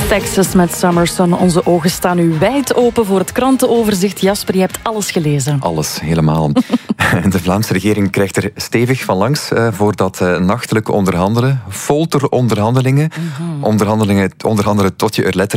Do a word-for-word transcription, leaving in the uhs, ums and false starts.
Texas met Summer Sun. Onze ogen staan nu wijd open voor het krantenoverzicht. Jasper, je hebt alles gelezen. Alles, helemaal. De Vlaamse regering krijgt er stevig van langs uh, voor dat uh, nachtelijke onderhandelen. Folteronderhandelingen. Mm-hmm. Onderhandelingen, onderhandelen tot je er letterlijk